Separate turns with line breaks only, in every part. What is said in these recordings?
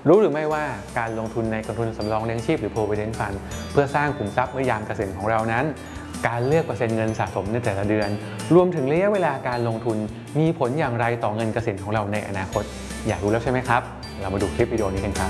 รู้หรือไม่ว่าการลงทุนในกองทุนสำรองเลี้ยงชีพหรือ Provident Fund เพื่อสร้างขุมทรัพย์เมื่อยามเกษียณของเรานั้นการเลือกเปอร์เซ็นต์เงินสะสมในแต่ละเดือนรวมถึงระยะเวลาการลงทุนมีผลอย่างไรต่อเงินเกษียณของเราในอนาคตอยากรู้แล้วใช่ไหมครับเรามาดูคลิปวิดีโอนี้กันครับ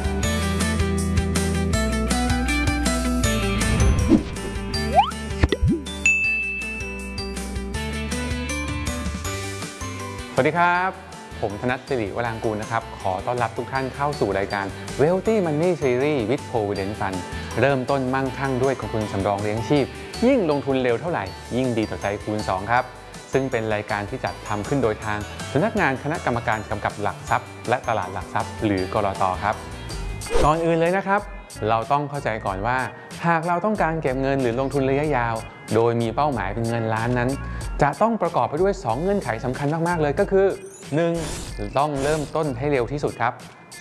สวัสดีครับผมธนัท สิริวรางกูลนะครับขอต้อนรับทุกท่านเข้าสู่รายการ Wealthy Money Series with Provident Fund เริ่มต้นมั่งคั่งด้วยกองทุนสำรองเลี้ยงชีพยิ่งลงทุนเร็วเท่าไหร่ยิ่งดีต่อใจคูณ 2 ครับซึ่งเป็นรายการที่จัดทำขึ้นโดยทางสำนักงานคณะกรรมการกำกับหลักทรัพย์และตลาดหลักทรัพย์หรือกลต.ครับก่อนอื่นเลยนะครับเราต้องเข้าใจก่อนว่าหากเราต้องการเก็บเงินหรือลงทุนระยะยาวโดยมีเป้าหมายเป็นเงินล้านนั้นจะต้องประกอบไปด้วย2เงื่อนไขสำคัญมากๆเลยก็คือ 1. ต้องเริ่มต้นให้เร็วที่สุดครับ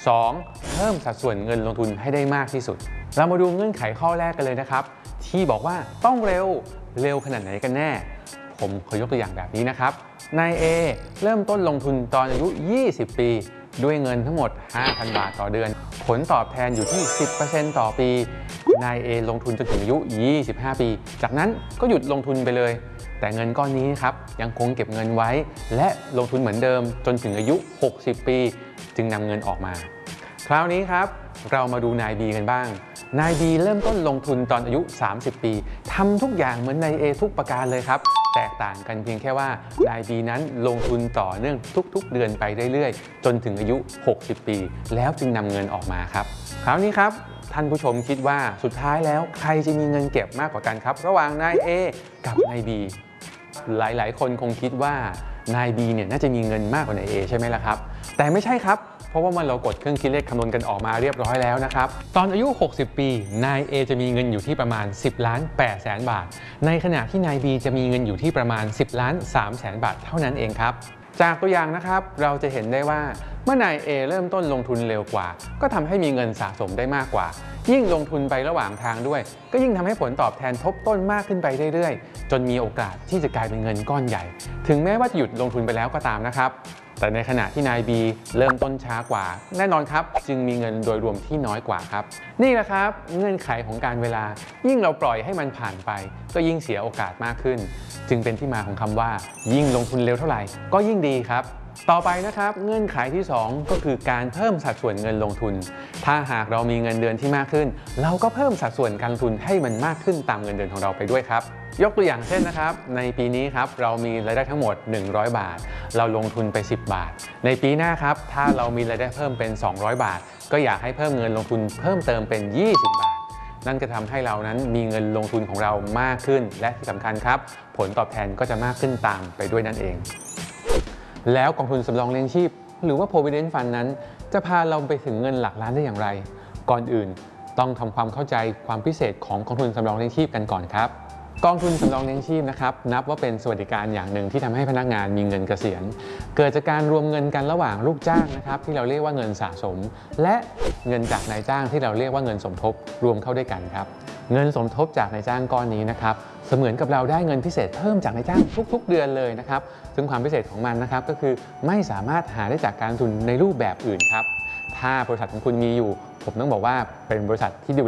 2. เพิ่มสัดส่วนเงินลงทุนให้ได้มากที่สุดเรามาดูเงื่อนไขข้อแรกกันเลยนะครับที่บอกว่าต้องเร็วขนาดไหนกันแน่ผมขอยกตัวอย่างแบบนี้นะครับนาย A เริ่มต้นลงทุนตอนอายุ20 ปีด้วยเงินทั้งหมด 5,000 บาทต่อเดือนผลตอบแทนอยู่ที่ 10% ต่อปีนาย A ลงทุนจนถึงอายุ25 ปีจากนั้นก็หยุดลงทุนไปเลยแต่เงินก้อนนี้ครับยังคงเก็บเงินไว้และลงทุนเหมือนเดิมจนถึงอายุ 60 ปีจึงนำเงินออกมาคราวนี้ครับเรามาดูนาย B กันบ้างนาย B เริ่มต้นลงทุนตอนอายุ30 ปีทำทุกอย่างเหมือนนาย A ทุกประการเลยครับแตกต่างกันเพียงแค่ว่านาย B นั้นลงทุนต่อเนื่องทุกๆเดือนไปเรื่อยๆจนถึงอายุ 60 ปีแล้วจึงนำเงินออกมาครับคราวนี้ครับท่านผู้ชมคิดว่าสุดท้ายแล้วใครจะมีเงินเก็บมากกว่ากันครับระหว่างนาย A กับนาย B หลายๆคนคงคิดว่านาย B เนี่ยน่าจะมีเงินมากกว่านาย A ใช่ไหมล่ะครับแต่ไม่ใช่ครับเพราะว่ามันเรากดเครื่องคิดเลขคำนวณกันออกมาเรียบร้อยแล้วนะครับตอนอายุ 60 ปีนาย A จะมีเงินอยู่ที่ประมาณ 10,800,000 บาทในขณะที่นาย B จะมีเงินอยู่ที่ประมาณ 10,300,000 บาทเท่านั้นเองครับจากตัวอย่างนะครับเราจะเห็นได้ว่าเมื่อนาย A เริ่มต้นลงทุนเร็วกว่าก็ทำให้มีเงินสะสมได้มากกว่ายิ่งลงทุนไประหว่างทางด้วยก็ยิ่งทำให้ผลตอบแทนทบต้นมากขึ้นไปเรื่อยๆจนมีโอกาสที่จะกลายเป็นเงินก้อนใหญ่ถึงแม้ว่าจะหยุดลงทุนไปแล้วก็ตามนะครับแต่ในขณะที่นาย B เริ่มต้นช้ากว่าแน่นอนครับจึงมีเงินโดยรวมที่น้อยกว่าครับนี่แหละครับเงื่อนไขของการเวลายิ่งเราปล่อยให้มันผ่านไปก็ยิ่งเสียโอกาสมากขึ้นจึงเป็นที่มาของคำว่ายิ่งลงทุนเร็วเท่าไหร่ก็ยิ่งดีครับต่อไปนะครับเงื่อนไขที่2ก็คือการเพิ่มสัดส่วนเงินลงทุนถ้าหากเรามีเงินเดือนที่มากขึ้นเราก็เพิ่มสัดส่วนการลงทุนให้มันมากขึ้นตามเงินเดือนของเราไปด้วยครับยกตัวอย่างเช่นนะครับในปีนี้ครับเรามีรายได้ทั้งหมด100 บาทเราลงทุนไป10 บาทในปีหน้าครับถ้าเรามีรายได้เพิ่มเป็น200 บาทก็อยากให้เพิ่มเงินลงทุนเพิ่มเติมเป็น20 บาทนั่นก็ทำให้เรานั้นมีเงินลงทุนของเรามากขึ้นและที่สำคัญครับผลตอบแทนก็จะมากขึ้นตามไปด้วยนั่นเองแล้วกองทุนสำรองเลี้ยงชีพหรือว่า Provident Fund นั้นจะพาเราไปถึงเงินหลักล้านได้อย่างไรก่อนอื่นต้องทำความเข้าใจความพิเศษของกองทุนสำรองเลี้ยงชีพกันก่อนครับกองทุนสำรองเลี้ยงชีพนะครับนับว่าเป็นสวัสดิการอย่างหนึ่งที่ทำให้พนักงานมีเงินเกษียณเกิดจากการรวมเงินกันระหว่างลูกจ้างนะครับที่เราเรียกว่าเงินสะสมและเงินจากนายจ้างที่เราเรียกว่าเงินสมทบรวมเข้าด้วยกันครับเงินสมทบจากนายจ้างก้อนนี้นะครับเสมือนกับเราได้เงินพิเศษเพิ่มจากนายจ้างทุกๆเดือนเลยนะครับซึ่งความพิเศษของมันนะครับก็คือไม่สามารถหาได้จากการลงทุนในรูปแบบอื่นครับถ้าบริษัทของคุณมีอยู่ผมต้องบอกว่าเป็นบริษัทที่ดู